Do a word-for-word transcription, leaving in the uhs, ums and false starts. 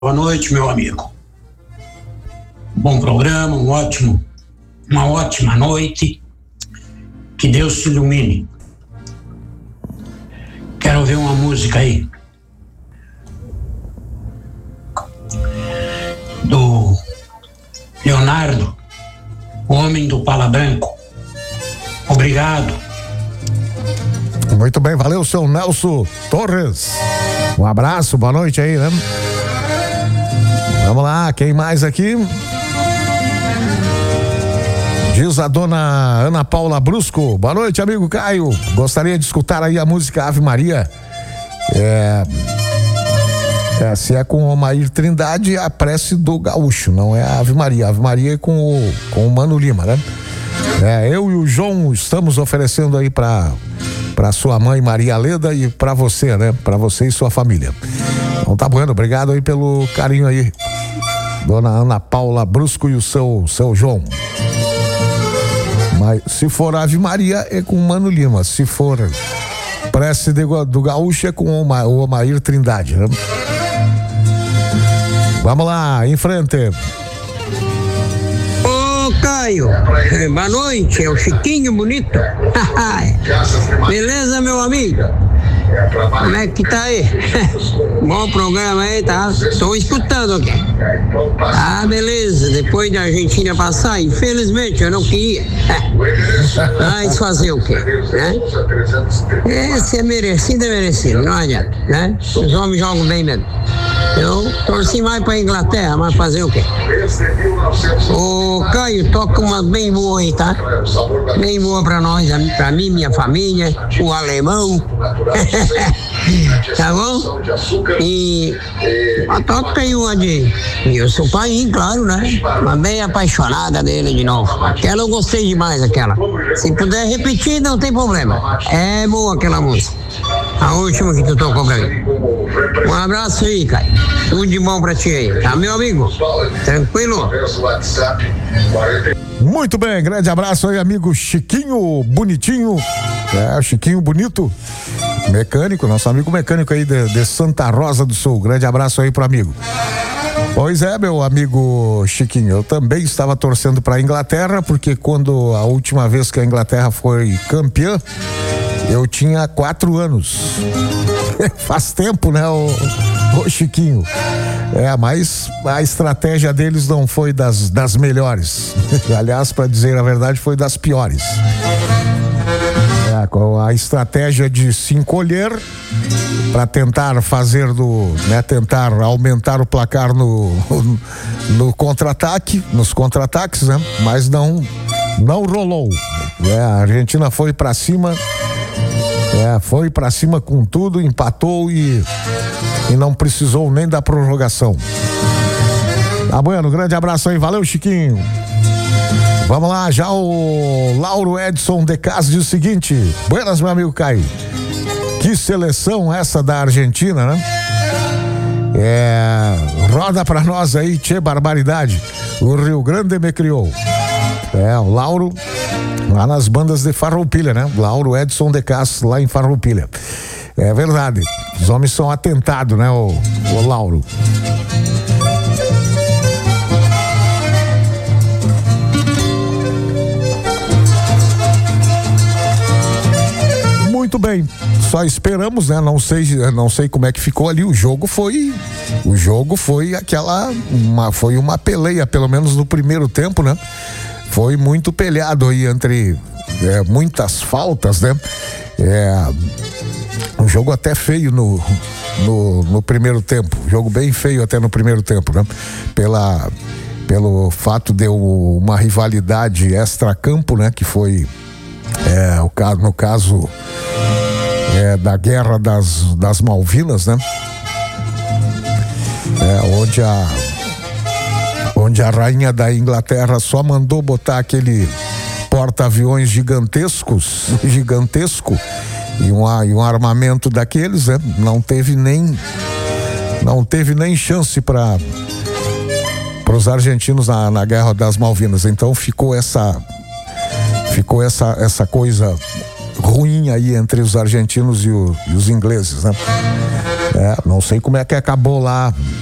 Boa noite, meu amigo. Bom programa, um ótimo, uma ótima noite. Que Deus te ilumine. Quero ouvir uma música aí do Leonardo, o homem do Pala Branco. Obrigado. Muito bem, valeu, seu Nelson Torres. Um abraço, boa noite aí, né? Vamos lá, quem mais aqui? Diz a dona Ana Paula Brusco. Boa noite, amigo Caio. Gostaria de escutar aí a música Ave Maria. É, é, se é com o Omair Trindade, a prece do gaúcho, não é a Ave Maria. A Ave Maria é com o, com o Mano Lima, né? É, eu e o João estamos oferecendo aí para para sua mãe Maria Leda e para você, né? Para você e sua família. Então tá bueno, obrigado aí pelo carinho aí, dona Ana Paula Brusco e o seu, seu João. Mas se for Ave Maria é com o Mano Lima, se for prece de, do gaúcho é com o, Oma, o Omair Trindade, né? Vamos lá, em frente. Ô Caio, boa noite, é o Chiquinho Bonito. Beleza, meu amigo? Como é que tá aí? Bom programa aí, tá? Estou escutando aqui. Ah, beleza. Depois da Argentina passar, infelizmente eu não queria. Mas fazer o quê? Né? Esse é merecido, é merecido, não adianta, né? Os homens jogam bem mesmo. Eu torci mais pra Inglaterra, mas fazer o quê? Ô Caio, toca uma bem boa aí, tá? Bem boa pra nós, pra mim, minha família, o alemão. Tá bom? E a toca aí uma de Wilson Paim, claro, né? Uma bem apaixonada dele de novo. Aquela eu gostei demais, aquela. Se puder repetir, não tem problema. É boa aquela música. A última que tu tocou pra mim. Um abraço aí, cara. Tudo de bom pra ti aí, tá, meu amigo? Tranquilo? Muito bem, grande abraço aí, amigo Chiquinho Bonitinho. É, Chiquinho Bonito, mecânico, nosso amigo mecânico aí de, de Santa Rosa do Sul. Grande abraço aí pro amigo. Pois é, meu amigo Chiquinho, eu também estava torcendo pra Inglaterra, porque quando a última vez que a Inglaterra foi campeã, eu tinha quatro anos. Faz tempo, né, o, o Chiquinho? É, mas a estratégia deles não foi das, das melhores. Aliás, para dizer a verdade, foi das piores. É, com a estratégia de se encolher para tentar fazer do, né, tentar aumentar o placar no, no, no contra-ataque, nos contra-ataques, né? Mas não, não rolou. É, a Argentina foi para cima. É, foi pra cima com tudo, empatou e, e não precisou nem da prorrogação. Tá bueno, grande abraço aí, valeu Chiquinho. Vamos lá, já o Lauro Edson de Cas diz o seguinte: buenas, meu amigo Caio. Que seleção essa da Argentina, né? É, roda pra nós aí, tchê, barbaridade. O Rio Grande me criou. É, o Lauro, lá nas bandas de Farroupilha, né? Lauro Edson de Castro, lá em Farroupilha. É verdade, os homens são atentados, né, o, o Lauro. Muito bem, só esperamos, né? Não sei, não sei como é que ficou ali. O jogo foi, o jogo foi aquela, uma, foi uma peleia, pelo menos no primeiro tempo, né? Foi muito peleado aí entre é, muitas faltas, né? É, um jogo até feio no, no, no primeiro tempo. Jogo bem feio até no primeiro tempo, né? Pela, pelo fato de uma rivalidade extra-campo, né? Que foi é, o caso, no caso é, da Guerra das, das Malvinas, né? É, onde a onde a rainha da Inglaterra só mandou botar aquele porta-aviões gigantescos, gigantesco, e um, e um armamento daqueles, né? Não teve nem, não teve nem chance para para os argentinos na, na Guerra das Malvinas. Então ficou essa, ficou essa, essa coisa ruim aí entre os argentinos e, o, e os ingleses, né? É, não sei como é que acabou lá